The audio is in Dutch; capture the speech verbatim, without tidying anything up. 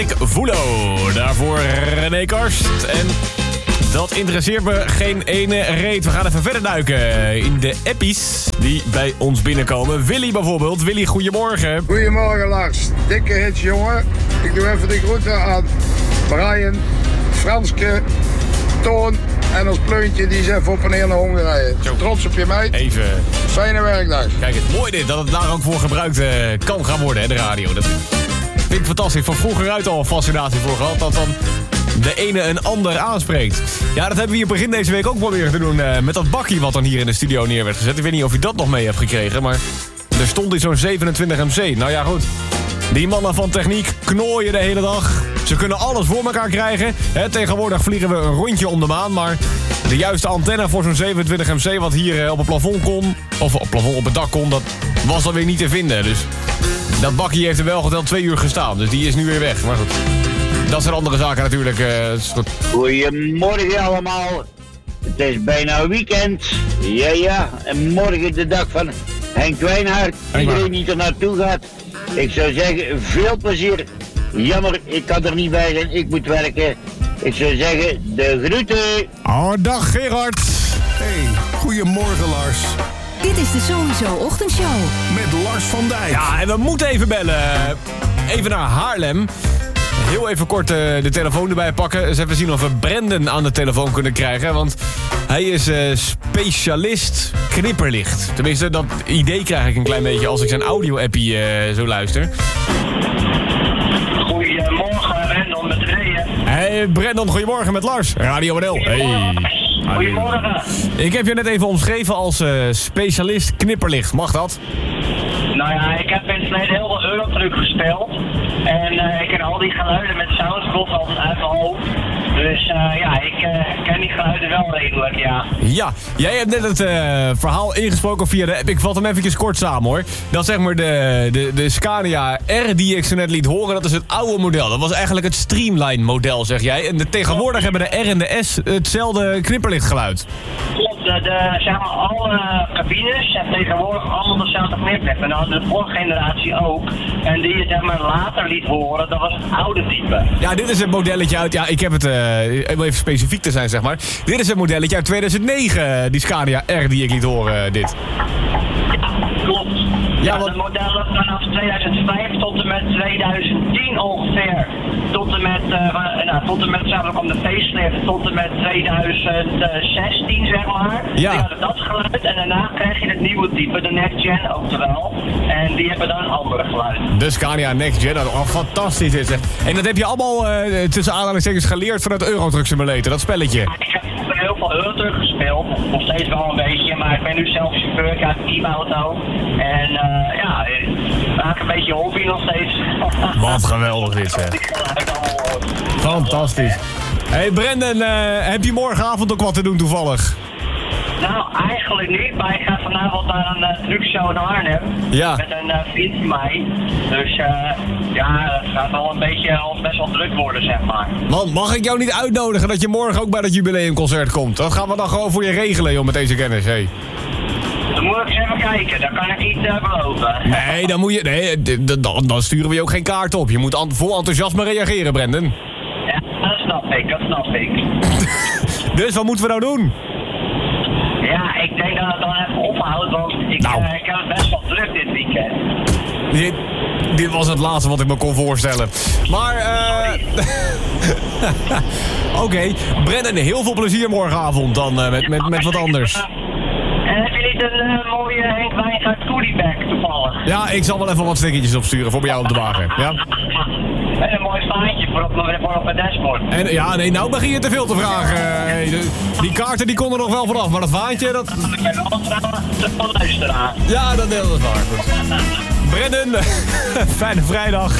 Ik voelo, daarvoor René Karst. En dat interesseert me geen ene reet. We gaan even verder duiken in de appies die bij ons binnenkomen. Willy bijvoorbeeld. Willy, goedemorgen. Goedemorgen Lars. Dikke hits jongen. Ik doe even de groeten aan Brian, Franske, Toon en ons pleuntje die is even op en neer naar Hongarije. Trots op je meid. Even. Fijne werkdag. Kijk, het mooi dit, dat het daar ook voor gebruikt uh, kan gaan worden, hè, de radio. Dat vind ik fantastisch. Van vroeger uit al een fascinatie voor gehad. Dat dan de ene een ander aanspreekt. Ja, dat hebben we hier begin deze week ook proberen te doen uh, met dat bakkie wat dan hier in de studio neer werd gezet. Ik weet niet of je dat nog mee hebt gekregen, maar er stond in zo'n zevenentwintig M C. Nou ja, goed. Die mannen van techniek knooien de hele dag. Ze kunnen alles voor elkaar krijgen. He, tegenwoordig vliegen we een rondje om de maan, maar de juiste antenne voor zo'n zevenentwintig M C wat hier uh, op het plafond kon, of op het plafond op het dak kon, dat was alweer niet te vinden. Dus dat bakkie heeft er wel geteld twee uur gestaan, dus die is nu weer weg. Maar goed, dat zijn andere zaken natuurlijk. Uh, Goedemorgen allemaal. Het is bijna weekend. Ja, ja. En morgen de dag van Henk Wijnhaard. Iedereen die er naartoe gaat. Ik zou zeggen, veel plezier. Jammer, ik kan er niet bij zijn. Ik moet werken. Ik zou zeggen, de groeten. Oh, dag Gerard. Hey, goedemorgen Lars. Dit is de Sowieso Ochtendshow. Met Lars van Dijk. Ja, en we moeten even bellen. Even naar Haarlem. Heel even kort uh, de telefoon erbij pakken. Eens even zien of we Brendan aan de telefoon kunnen krijgen. Want hij is uh, specialist knipperlicht. Tenminste, dat idee krijg ik een klein beetje als ik zijn audio-appie uh, zo luister. Goedemorgen, Brendan met tweeën. Hey Brendan, goedemorgen met Lars. Radio N L. Hey. Goedemorgen. Ik heb je net even omschreven als uh, specialist knipperlicht. Mag dat? Nou ja, ik heb in het verleden heel veel Eurotruck gespeeld. En uh, ik ken al die geluiden met soundbox altijd uit mijn hoofd. Dus uh, ja, ik uh, ken die geluiden wel redelijk, ja. Ja, jij hebt net het uh, verhaal ingesproken via de app. Ik vat hem eventjes kort samen hoor. Dat is zeg maar de, de, de Scania R die ik zo net liet horen. Dat is het oude model. Dat was eigenlijk het Streamline model, zeg jij. En de, tegenwoordig hebben de R en de S hetzelfde knipperlichtgeluid. Klopt, de, de, zeg maar, alle cabines hebben tegenwoordig allemaal dezelfde knipperlicht. En dan de vorige generatie ook. En die je zeg maar later liet horen, dat was het oude type. Ja, dit is het modelletje uit, ja, ik heb het, uh, even specifiek te zijn zeg maar. Dit is het modelletje uit tweeduizend negen, die Scania R die ik liet horen, dit. Ja, klopt. Ja, Ja, wat... de modellen vanaf tweeduizend vijf tot en met tweeduizend tien ongeveer. Tot en met, uh, nou, tot en met, zeg maar, om de facelift, tot en met tweeduizend zestien, zeg maar. Ja. Die hadden dat geluid en daarna krijg je het nieuwe type, de Next Gen ook wel. En die hebben dan een andere geluid. De Scania Next Gen, oh, fantastisch dit zeg. En dat heb je allemaal uh, tussen aanhalingstekens geleerd vanuit Eurotruck Simulator, dat spelletje. Ja, ik heb heel veel Eurotruck gespeeld, nog steeds wel een beetje, maar ik ben nu zelf chauffeur, ik heb een teamauto. En uh, ja, ik maak een beetje hobby nog steeds. Wat geweldig dit zeg. Fantastisch. Hey Brendan, uh, heb je morgenavond ook wat te doen toevallig? Nou, eigenlijk niet, maar ik ga vanavond naar een uh, truckshow in Arnhem. Ja. Met een uh, vriend van mij. Dus uh, ja, het gaat wel een beetje al best wel druk worden, zeg maar. Man, mag ik jou niet uitnodigen dat je morgen ook bij dat jubileumconcert komt? Dat gaan we dan gewoon voor je regelen, joh, met deze kennis, hé. Hey. Dan moet ik eens even kijken, dat kan ik niet uh, beloven. Nee, dan moet je. Nee, d- d- dan, dan sturen we je ook geen kaart op. Je moet an- vol enthousiasme reageren, Brendan. Ja, dat snap ik, dat snap ik. Dus wat moeten we nou doen? Ja, ik denk dat het dan even ophoudt, want ik, Nou. uh, ik heb het best wel druk dit weekend. Dit, dit was het laatste wat ik me kon voorstellen. Maar, eh... Oké, okay. Brendan, heel veel plezier morgenavond dan uh, met, met, met wat anders. En heb je niet een uh, mooie Henk Wijngaard goodiebag toevallig? Ja, ik zal wel even wat stickertjes opsturen voor bij jou op de wagen. Ja? En een mooi vaantje voor op, voor op het dashboard. En ja, nee, nou begin je te veel te vragen. Hey, de, die kaarten die konden nog wel vanaf, maar dat vaantje, dat... Ik ben wel een luisteraar. Ja, dat deel is waar. Goed. Brendan, fijne vrijdag.